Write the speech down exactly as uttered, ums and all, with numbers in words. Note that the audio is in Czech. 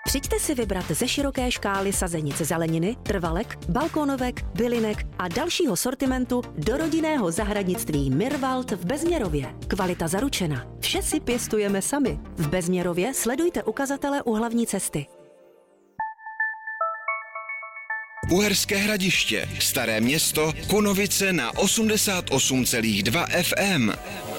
Přijďte si vybrat ze široké škály sazenic zeleniny, trvalek, balkónovek, bylinek a dalšího sortimentu do rodinného zahradnictví Mirwald v Bezměrově. Kvalita zaručena. Vše si pěstujeme sami. V Bezměrově sledujte ukazatele u hlavní cesty. Uherské Hradiště, Staré Město, Kunovice na osmdesát osm celá dva F M.